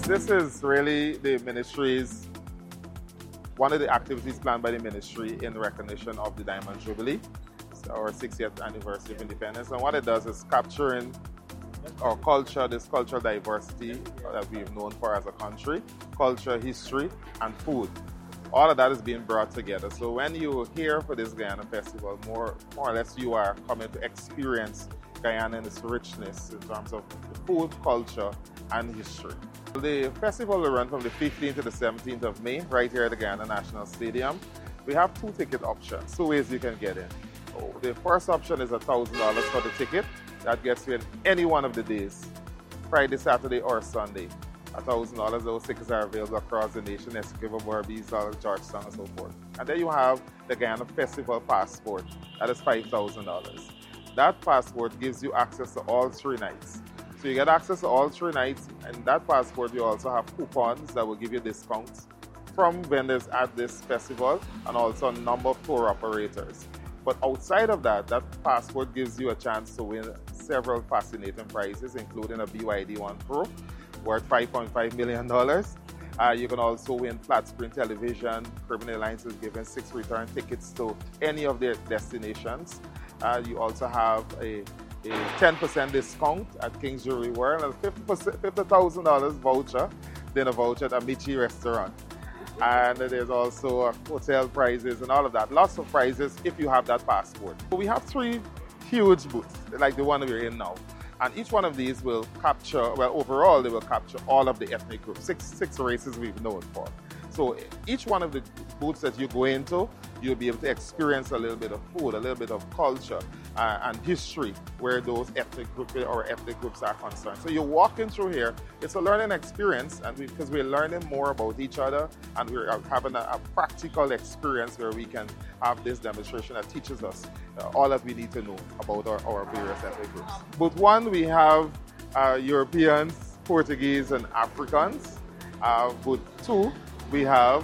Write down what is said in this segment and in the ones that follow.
This is really the ministry's, one of the activities planned by the ministry in recognition of the Diamond Jubilee, our 60th anniversary of independence. And what it does is capturing our culture, this cultural diversity that we've known for as a country, culture, history, and food. All of that is being brought together. So when you're here for this Guyana Festival, more or less you are coming to experience Guyana and its richness in terms of food, culture, and history. The festival will run from the 15th to the 17th of May, right here at the Guyana National Stadium. We have two ticket options, two ways you can get in. The first option is $1,000 for the ticket. That gets you in any one of the days, Friday, Saturday, or Sunday. $1,000, those tickets are available across the nation, Essequibo, Berbice, Georgetown, and so forth. And then you have the Guyana Festival Passport, that is $5,000. That passport gives you access to all 3 nights. So you get access to all 3 nights, and that passport you also have coupons that will give you discounts from vendors at this festival and also a number of tour operators. But outside of that, that passport gives you a chance to win several fascinating prizes, including a BYD One Pro worth $5.5 million. You can also win flat screen television. Caribbean Airlines is giving 6 return tickets to any of their destinations. You also have a 10% discount at King's Jewelry World and a $50,000 voucher, dinner voucher at Amici Restaurant. And there's also hotel prizes and all of that. Lots of prizes if you have that passport. We have 3 huge booths, like the one we're in now. And each one of these will capture, well, overall, they will capture all of the ethnic groups, six races we've known for. So each one of the booths that you go into, you'll be able to experience a little bit of food, a little bit of culture and history where those ethnic groups are concerned. So you're walking through here, it's a learning experience, and because we're learning more about each other and we're having a practical experience where we can have this demonstration that teaches us all that we need to know about our various ethnic groups. Booth 1, we have Europeans, Portuguese, and Africans. Booth 2, we have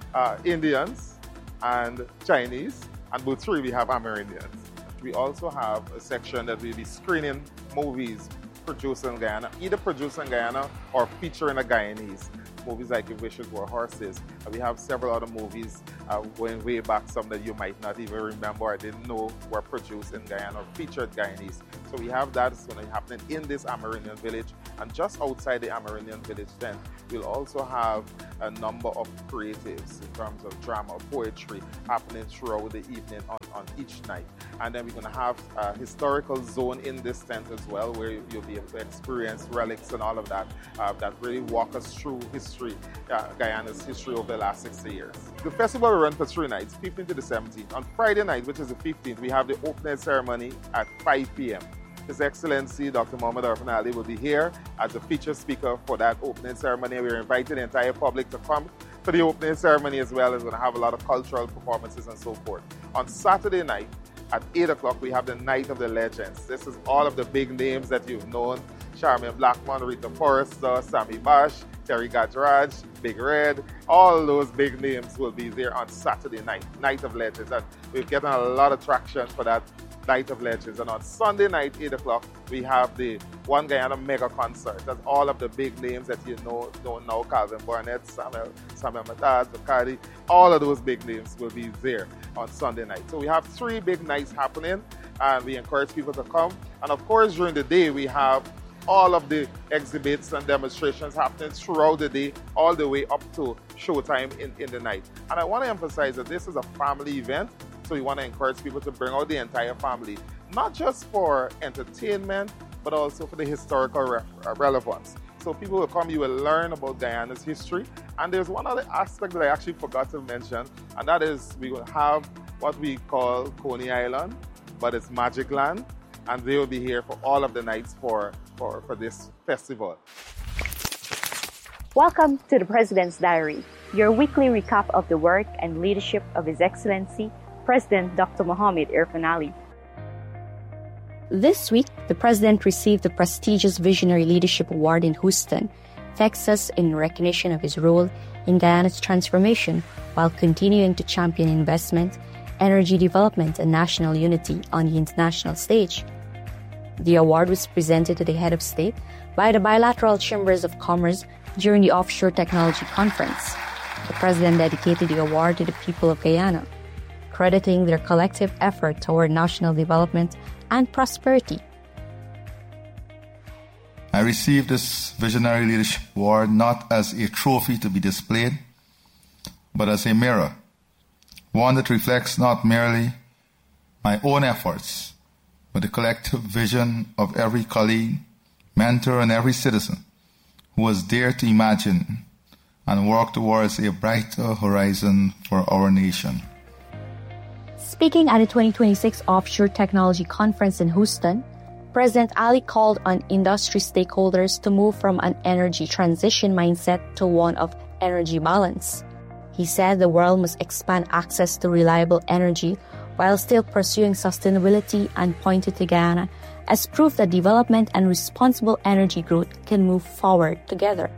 Indians and Chinese, and booth 3 we have Amerindians. We also have a section that will be screening movies produced in Guyana, either produced in Guyana or featuring a Guyanese. Movies like If Wishes Were Horses. We have several other movies going way back, some that you might not even remember or didn't know were produced in Guyana or featured Guyanese. So we have that happening in this Amerindian village, and just outside the Amerindian village then, we'll also have a number of creatives in terms of drama, poetry happening throughout the evening on each night. And then we're going to have a historical zone in this tent as well, where you'll be able to experience relics and all of that, that really walk us through history, Guyana's history over the last 60 years. The festival will run for 3 nights, 15th to the 17th. On Friday night, which is the 15th, we have the opening ceremony at 5 p.m. His Excellency Dr. Mohamed Arfan Ali will be here as the featured speaker for that opening ceremony. We're inviting the entire public to come to the opening ceremony as well. It's going to have a lot of cultural performances and so forth. On Saturday night at 8 o'clock, we have the Night of the Legends. This is all of the big names that you've known. Charmian Blackmon, Rita Forrester, Sammy Bash, Terry Gajraj, Big Red. All those big names will be there on Saturday night, Night of Legends. And we're getting a lot of traction for that Night of Legends. And on Sunday night, 8 o'clock, we have the One Guyana Mega Concert. That's all of the big names that you know now, Calvin Barnett, Samuel Mataz, Bacardi. All of those big names will be there on Sunday night. So we have 3 big nights happening, and we encourage people to come. And of course, during the day, we have all of the exhibits and demonstrations happening throughout the day, all the way up to showtime in the night. And I want to emphasize that this is a family event, so we want to encourage people to bring out the entire family, not just for entertainment, but also for the historical relevance. So people will come, you will learn about Guyana's history. And there's one other aspect that I actually forgot to mention, and that is we will have what we call Coney Island, but it's Magic Land, and they will be here for all of the nights for this festival. Welcome to the President's Diary, your weekly recap of the work and leadership of His Excellency, President Dr. Mohamed Arfan Ali. This week, the President received the prestigious Visionary Leadership Award in Houston, Texas, in recognition of his role in Guyana's transformation while continuing to champion investment, energy development, and national unity on the international stage. The award was presented to the head of state by the bilateral chambers of commerce During the Offshore Technology Conference, the president dedicated the award to the people of Guyana, crediting their collective effort toward national development and prosperity. I received this Visionary Leadership Award not as a trophy to be displayed, but as a mirror, one that reflects not merely my own efforts, but the collective vision of every colleague, mentor, and every citizen who was dared to imagine and work towards a brighter horizon for our nation. Speaking at the 2026 Offshore Technology Conference in Houston, President Ali called on industry stakeholders to move from an energy transition mindset to one of energy balance. He said the world must expand access to reliable energy while still pursuing sustainability, and pointed to Guyana as proof that development and responsible energy growth can move forward together.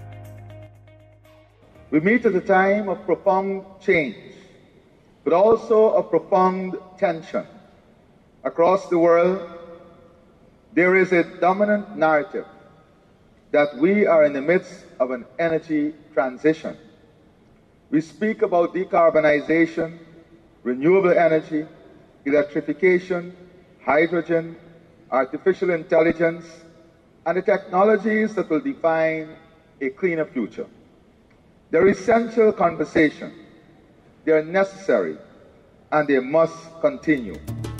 We meet at a time of profound change, but also of profound tension. Across the world, there is a dominant narrative that we are in the midst of an energy transition. We speak about decarbonization, renewable energy, electrification, hydrogen, artificial intelligence, and the technologies that will define a cleaner future. They're essential conversation. They are necessary, and they must continue.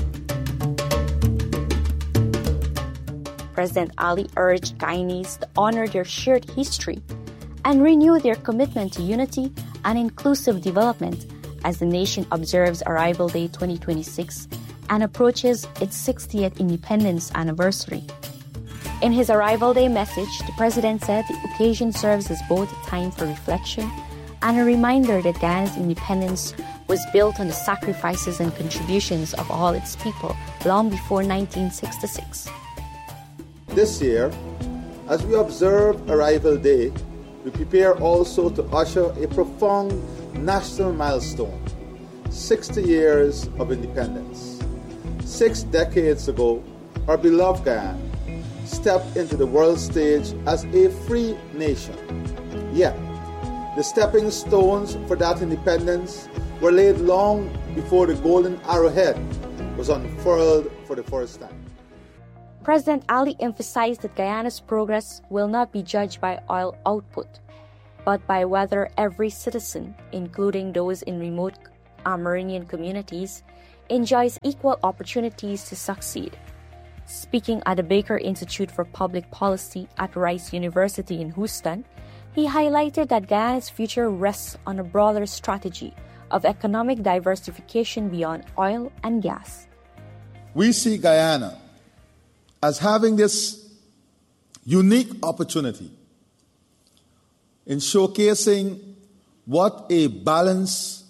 President Ali urged Guyanese to honor their shared history and renew their commitment to unity and inclusive development as the nation observes Arrival Day 2026 and approaches its 60th independence anniversary. In his Arrival Day message, the president said the occasion serves as both a time for reflection and a reminder that Guyana's independence was built on the sacrifices and contributions of all its people long before 1966. This year, as we observe Arrival Day, we prepare also to usher a profound national milestone, 60 years of independence. 6 decades ago, our beloved Guyana stepped into the world stage as a free nation. Yet, the stepping stones for that independence were laid long before the golden arrowhead was unfurled for the first time. President Ali emphasized that Guyana's progress will not be judged by oil output, but by whether every citizen, including those in remote Amerindian communities, enjoys equal opportunities to succeed. Speaking at the Baker Institute for Public Policy at Rice University in Houston, he highlighted that Guyana's future rests on a broader strategy of economic diversification beyond oil and gas. We see Guyana as having this unique opportunity in showcasing what a balanced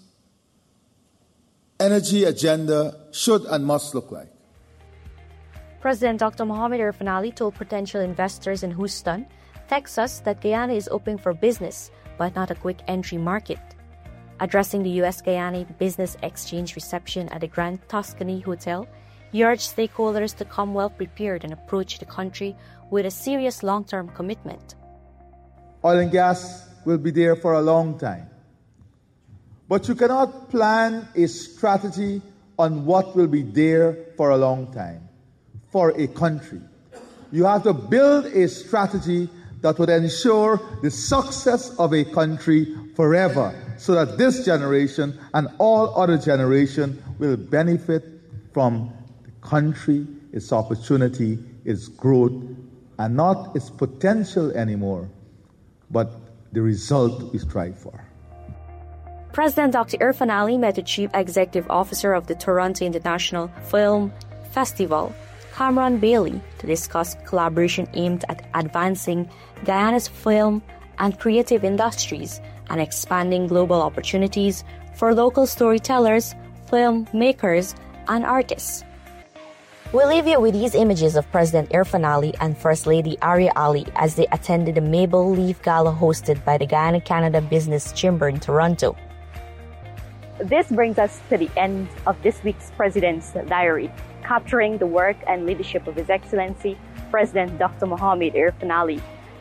energy agenda should and must look like. President Dr. Mohamed Irfaan Ali told potential investors in Houston, Texas, that Guyana is open for business, but not a quick entry market. Addressing the U.S.-Guyana Business Exchange reception at the Grand Tuscany Hotel, he urged stakeholders to come well prepared and approach the country with a serious long-term commitment. Oil and gas will be there for a long time. But you cannot plan a strategy on what will be there for a long time for a country. You have to build a strategy that would ensure the success of a country forever, so that this generation and all other generations will benefit from the country, its opportunity, its growth, and not its potential anymore, but the result we strive for. President Dr. Irfaan Ali met the Chief Executive Officer of the Toronto International Film Festival, Cameron Bailey, to discuss collaboration aimed at advancing Guyana's film and creative industries and expanding global opportunities for local storytellers, filmmakers, and artists. We'll leave you with these images of President Irfaan Ali and First Lady Arya Ali as they attended the Maple Leaf Gala hosted by the Guyana-Canada Business Chamber in Toronto. This brings us to the end of this week's President's Diary, capturing the work and leadership of His Excellency, President Dr. Mohamed Irfaan Ali.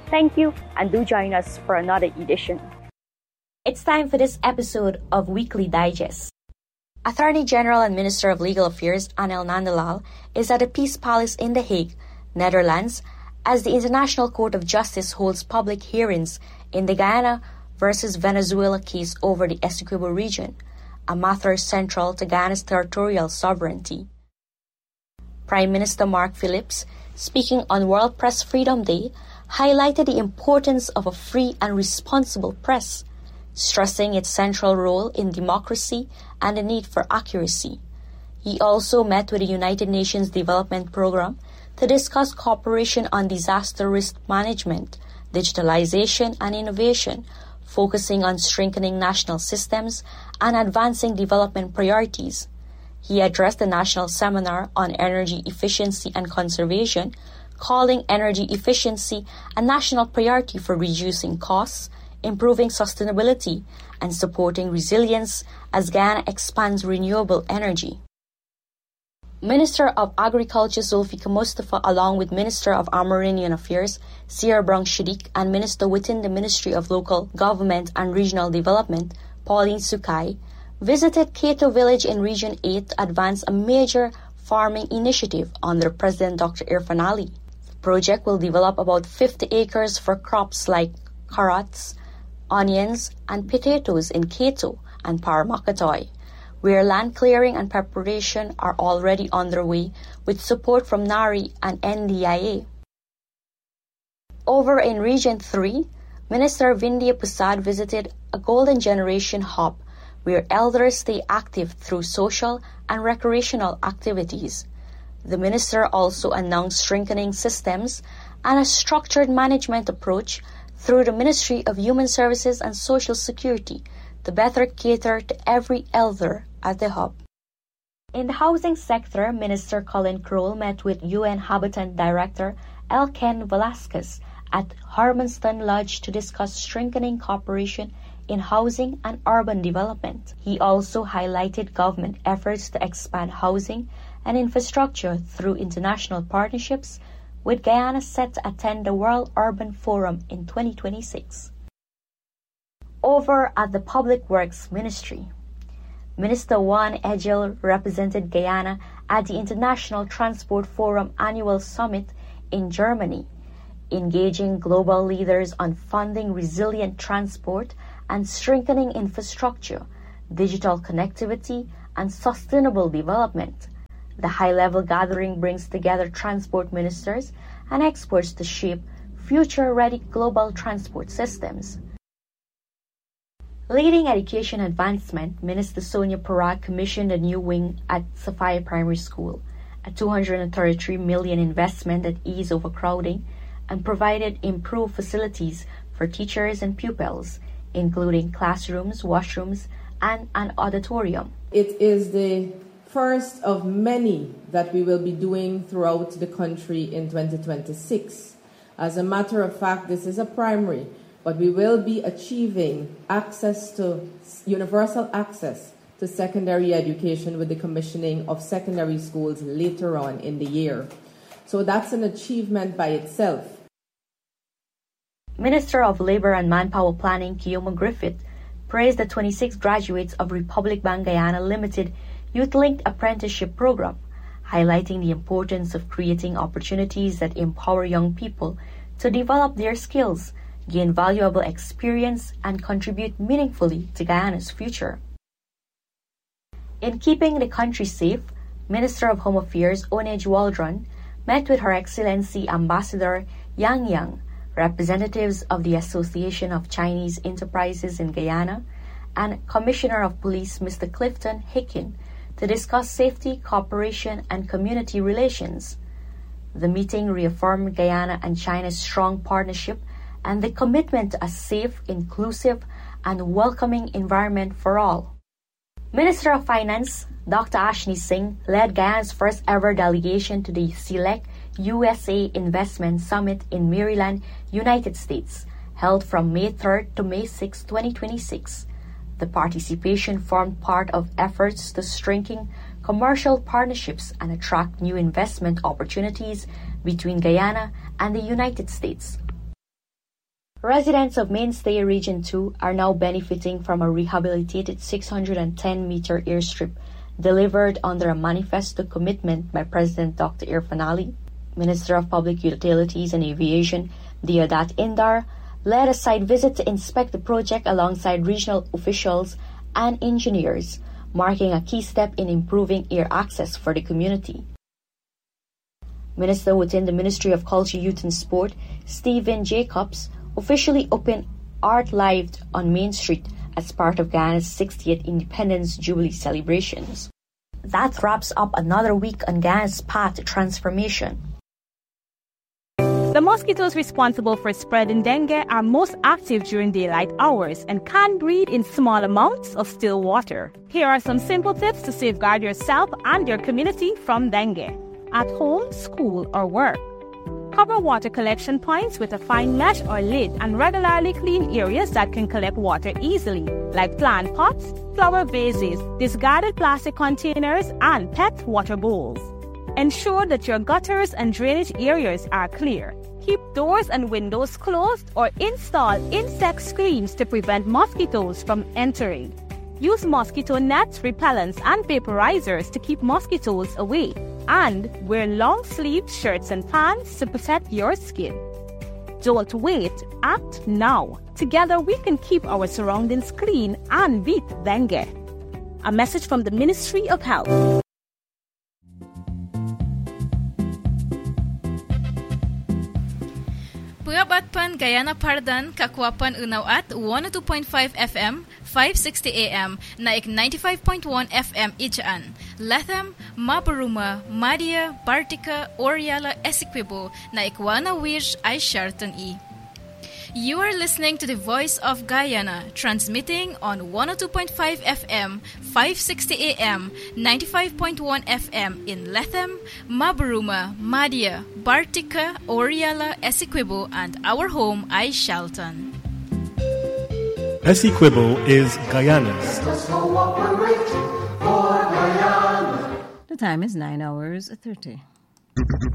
Thank you, and do join us for another edition. It's time for this episode of Weekly Digest. Attorney General and Minister of Legal Affairs Anel Nandalal is at the Peace Palace in The Hague, Netherlands, as the International Court of Justice holds public hearings in the Guyana versus Venezuela case over the Essequibo region, a matter central to Guyana's territorial sovereignty. Prime Minister Mark Phillips, speaking on World Press Freedom Day, highlighted the importance of a free and responsible press, stressing its central role in democracy and the need for accuracy. He also met with the United Nations Development Programme to discuss cooperation on disaster risk management, digitalization, and innovation, focusing on strengthening national systems and advancing development priorities. He addressed the National Seminar on Energy Efficiency and Conservation, calling energy efficiency a national priority for reducing costs, improving sustainability, and supporting resilience as Guyana expands renewable energy. Minister of Agriculture Zulfikar Mustafa, along with Minister of Amerindian Affairs Sierra Brong Shadiq and Minister within the Ministry of Local Government and Regional Development Pauline Sukai, visited Keto Village in Region 8 to advance a major farming initiative under President Dr. Irfan Ali. The project will develop about 50 acres for crops like carrots, onions, and potatoes in Keto and Paramakatoy, where land clearing and preparation are already underway with support from NARI and NDIA. Over in Region 3, Minister Vindhya Prasad visited a Golden Generation hub where elders stay active through social and recreational activities. The minister also announced strengthening systems and a structured management approach through the Ministry of Human Services and Social Security to better cater to every elder at the hub. In the housing sector, Minister Colin Crowell met with UN Habitat Director Elken Velasquez at Harmonston Lodge to discuss strengthening cooperation in housing and urban development. He also highlighted government efforts to expand housing and infrastructure through international partnerships, with Guyana set to attend the World Urban Forum in 2026. Over at the Public Works Ministry, Minister Juan Egil represented Guyana at the International Transport Forum Annual Summit in Germany, engaging global leaders on funding resilient transport and strengthening infrastructure, digital connectivity, and sustainable development. The high-level gathering brings together transport ministers and experts to shape future-ready global transport systems. Leading education advancement, Minister Sonia Parag commissioned a new wing at Sophia Primary School, a $233 million investment that eased overcrowding and provided improved facilities for teachers and pupils, including classrooms, washrooms, and an auditorium. It is the first of many that we will be doing throughout the country in 2026. As a matter of fact, this is a primary, but we will be achieving universal access to secondary education with the commissioning of secondary schools later on in the year. So that's an achievement by itself. Minister of Labour and Manpower Planning Kiyomo Griffith praised the 26 graduates of Republic Bank Guyana Limited Youth-Linked Apprenticeship Program, highlighting the importance of creating opportunities that empower young people to develop their skills, gain valuable experience, and contribute meaningfully to Guyana's future. In keeping the country safe, Minister of Home Affairs Onej Waldron met with Her Excellency Ambassador Yang Yang, representatives of the Association of Chinese Enterprises in Guyana, and Commissioner of Police Mr. Clifton Hicken to discuss safety, cooperation, and community relations. The meeting reaffirmed Guyana and China's strong partnership and the commitment to a safe, inclusive, and welcoming environment for all. Minister of Finance Dr. Ashni Singh led Guyana's first ever delegation to the SELEC USA Investment Summit in Maryland, United States, held from May 3rd to May 6, 2026. The participation formed part of efforts to strengthen commercial partnerships and attract new investment opportunities between Guyana and the United States. Residents of Mainstay Region 2 are now benefiting from a rehabilitated 610-meter airstrip delivered under a manifesto commitment by President Dr. Irfaan Ali. Minister of Public Utilities and Aviation, Deodat Indar, led a site visit to inspect the project alongside regional officials and engineers, marking a key step in improving air access for the community. Minister within the Ministry of Culture, Youth and Sport, Stephen Jacobs, officially opened Art Live on Main Street as part of Ghana's 60th Independence Jubilee celebrations. That wraps up another week on Ghana's path to transformation. The mosquitoes responsible for spreading dengue are most active during daylight hours and can breed in small amounts of still water. Here are some simple tips to safeguard yourself and your community from dengue. At home, school, or work. Cover water collection points with a fine mesh or lid and regularly clean areas that can collect water easily, like plant pots, flower vases, discarded plastic containers, and pet water bowls. Ensure that your gutters and drainage areas are clear. Keep doors and windows closed or install insect screens to prevent mosquitoes from entering. Use mosquito nets, repellents, and vaporizers to keep mosquitoes away. And wear long-sleeved shirts and pants to protect your skin. Don't wait, act now. Together we can keep our surroundings clean and beat dengue. A message from the Ministry of Health. Puyabatpan Guyana Pardan Kakwapan Unaw at 102.5 FM 560 AM naik 95.1 FM Ijaan Lethem Mabaruma Madia Bartica Oriala Essequibo naik 101 ay Sharton E. You are listening to the Voice of Guyana, transmitting on 102.5 FM, 560 AM, 95.1 FM in Lethem, Mabaruma, Madia, Bartica, Oriala, Essequibo, and our home, ay Shalton. Essequibo is Guyana's. The time is 9:30.